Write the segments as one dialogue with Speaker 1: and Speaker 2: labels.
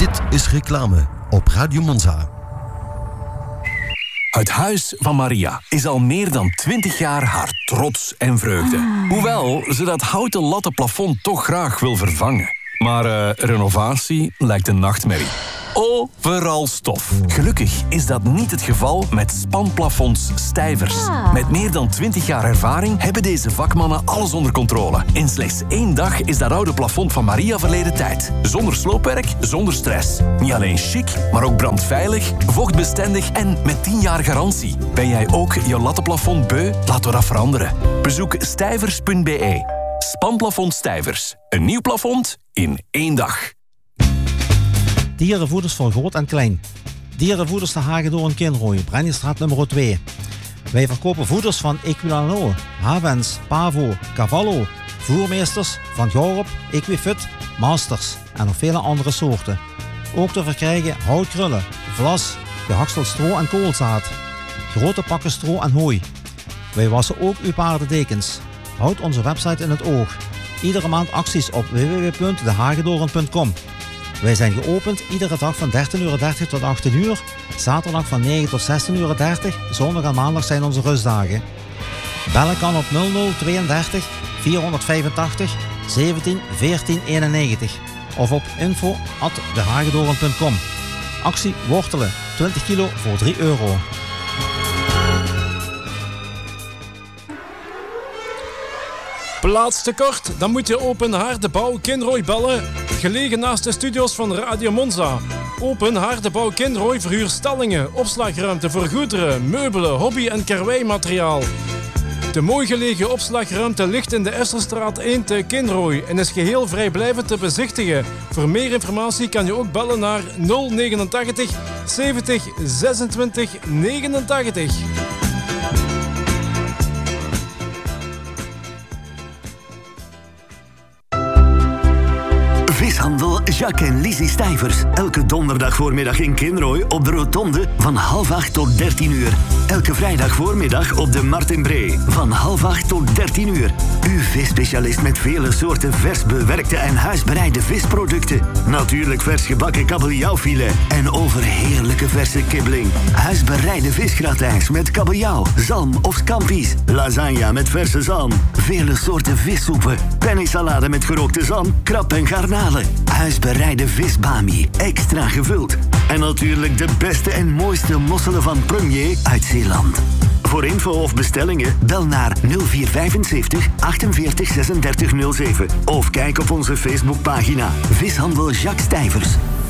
Speaker 1: Dit is reclame op Radio Monza.
Speaker 2: Het Huis van Maria is al meer dan 20 jaar haar trots en vreugde. Hoewel ze dat houten latten plafond toch graag wil vervangen. Maar renovatie lijkt een nachtmerrie. Overal stof. Gelukkig is dat niet het geval met Spanplafonds Stijvers. Met meer dan 20 jaar ervaring hebben deze vakmannen alles onder controle. In slechts 1 dag is dat oude plafond van Maria verleden tijd. Zonder sloopwerk, zonder stress. Niet alleen chic, maar ook brandveilig, vochtbestendig en met 10 jaar garantie. Ben jij ook je lattenplafond beu? Laten we dat veranderen. Bezoek stijvers.be. Spanplafond Stijvers. Een nieuw plafond in 1 dag.
Speaker 3: Dierenvoeders voor groot en klein. Dierenvoeders de Hagedorn in Kinrooi, Brenniestraat nummer 2. Wij verkopen voeders van Equilano, Havens, Pavo, Cavallo, Voermeesters, Van Gorup, Equifit, Masters en nog vele andere soorten. Ook te verkrijgen houtkrullen, vlas, gehakseld stro en koolzaad. Grote pakken stro en hooi. Wij wassen ook uw paardendekens. Houd onze website in het oog. Iedere maand acties op www.dehagedorn.com. Wij zijn geopend iedere dag van 13:30 tot 18 uur, zaterdag van 9 tot 16:30, zondag en maandag zijn onze rustdagen. Bellen kan op 0032 485 17 14 91 of op info@dehagedorn.com. Actie wortelen, 20 kilo voor €3.
Speaker 4: Plaats tekort? Dan moet je Open Haardebouw Kinrooi bellen. Gelegen naast de studio's van Radio Monza. Open Haardebouw Kinrooi verhuurt stallingen, opslagruimte voor goederen, meubelen, hobby- en karweimateriaal. De mooi gelegen opslagruimte ligt in de Esselstraat 1 te Kinrooi en is geheel vrijblijvend te bezichtigen. Voor meer informatie kan je ook bellen naar 089 70 26 89.
Speaker 5: Vishandel Jacques en Lizzie Stijvers. Elke donderdag voormiddag in Kinrooi op de rotonde van 7:30 tot 13 uur. Elke vrijdag voormiddag op de Martinbree van 7:30 tot 13 uur. Uw visspecialist met vele soorten vers bewerkte en huisbereide visproducten. Natuurlijk vers gebakken kabeljauwfilet en overheerlijke verse kibbeling. Huisbereide visgratijns met kabeljauw, zalm of scampi's. Lasagne met verse zalm. Vele soorten vissoepen. Pennysalade met gerookte zalm, krab en garnalen. Huisbereide visbami, extra gevuld. En natuurlijk de beste en mooiste mosselen van Premier uit Zeeland. Voor info of bestellingen bel naar 0475 48 36 07 of kijk op onze Facebookpagina Vishandel Jacques Stijvers.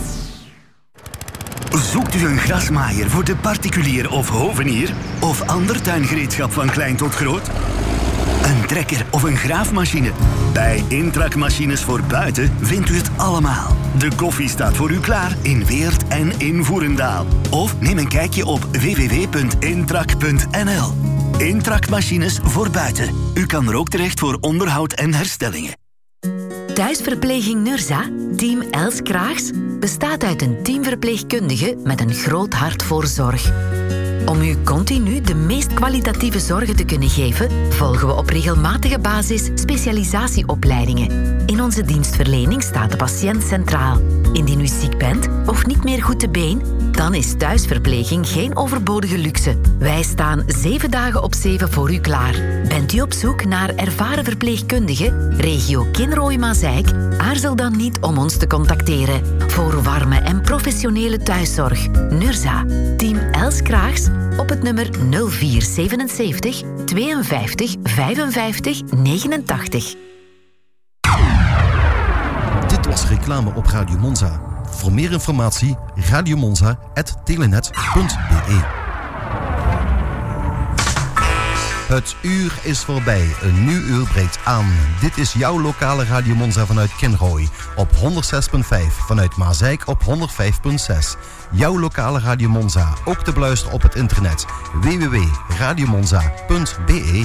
Speaker 5: Zoekt u een grasmaaier voor de particulier of hovenier? Of ander tuingereedschap van klein tot groot? Een trekker of een graafmachine? Bij Intrac Machines voor Buiten vindt u het allemaal. De koffie staat voor u klaar in Weert en in Voerendaal. Of neem een kijkje op www.intrac.nl. Intrac Machines voor Buiten. U kan er ook terecht voor onderhoud en herstellingen.
Speaker 6: Thuisverpleging Nurza, team Els Kraags, bestaat uit een teamverpleegkundige met een groot hart voor zorg. Om u continu de meest kwalitatieve zorgen te kunnen geven, volgen we op regelmatige basis specialisatieopleidingen. In onze dienstverlening staat de patiënt centraal. Indien u ziek bent of niet meer goed te been, dan is thuisverpleging geen overbodige luxe. Wij staan 7 dagen op 7 voor u klaar. Bent u op zoek naar ervaren verpleegkundigen, regio Kinrooi-Mazeik? Aarzel dan niet om ons te contacteren. Voor warme en professionele thuiszorg. Nurza, team Els Kraags, op het nummer 0477 52 55 89.
Speaker 1: Dit was reclame op Radio Monza. Voor meer informatie radiomonza@telenet.be. Het uur is voorbij. Een nieuw uur breekt aan. Dit is jouw lokale Radio Monza vanuit Kinrooi. Op 106.5. Vanuit Mazeik op 105.6. Jouw lokale Radio Monza. Ook te beluisteren op het internet. www.radiomonza.be.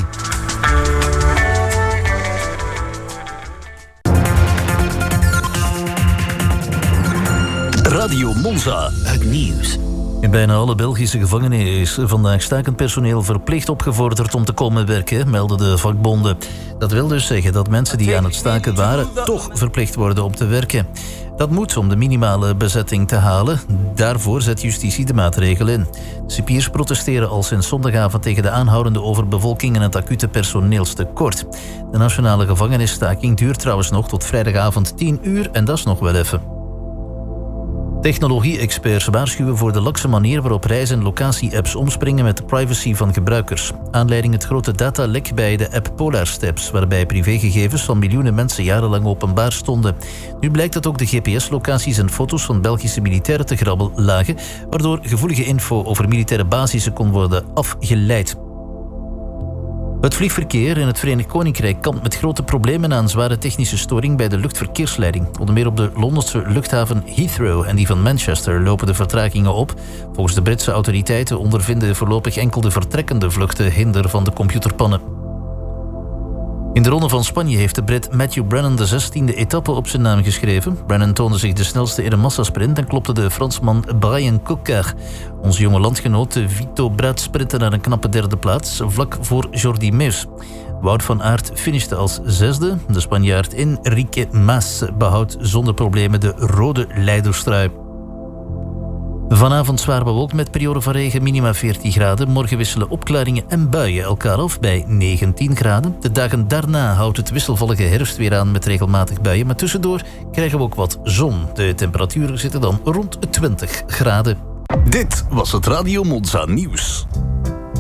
Speaker 5: Radio Monza. Het nieuws
Speaker 7: In bijna alle Belgische gevangenissen is vandaag stakend personeel verplicht opgevorderd om te komen werken, melden de vakbonden. Dat wil dus zeggen dat mensen die aan het staken waren toch verplicht worden om te werken. Dat moet om de minimale bezetting te halen. Daarvoor zet justitie de maatregel in. Cipiers protesteren al sinds zondagavond tegen de aanhoudende overbevolking en het acute personeelstekort. De nationale gevangenisstaking duurt trouwens nog tot vrijdagavond 10 uur en dat is nog wel even. Technologie-experts waarschuwen voor de lakse manier waarop reis- en locatie-apps omspringen met de privacy van gebruikers. Aanleiding het grote datalek bij de app Polarsteps, waarbij privégegevens van miljoenen mensen jarenlang openbaar stonden. Nu blijkt dat ook de GPS-locaties en foto's van Belgische militairen te grabbel lagen, waardoor gevoelige info over militaire basissen kon worden afgeleid. Het vliegverkeer in het Verenigd Koninkrijk kampt met grote problemen na een zware technische storing bij de luchtverkeersleiding. Onder meer op de Londense luchthaven Heathrow en die van Manchester lopen de vertragingen op. Volgens de Britse autoriteiten ondervinden voorlopig enkel de vertrekkende vluchten hinder van de computerpannen. In de Ronde van Spanje heeft de Brit Matthew Brennan de 16e etappe op zijn naam geschreven. Brennan toonde zich de snelste in een massasprint en klopte de Fransman Brian Coquard. Onze jonge landgenoot Vito Braat sprintte naar een knappe derde plaats, vlak voor Jordi Meus. Wout van Aert finishte als zesde. De Spanjaard Enrique Mas behoudt zonder problemen de rode leiderstrui. Vanavond zwaar bewolkt met perioden van regen, minima 14 graden. Morgen wisselen opklaringen en buien elkaar af bij 19 graden. De dagen daarna houdt het wisselvallige herfst weer aan met regelmatig buien. Maar tussendoor krijgen we ook wat zon. De temperaturen zitten dan rond 20 graden.
Speaker 2: Dit was het Radio Monza nieuws.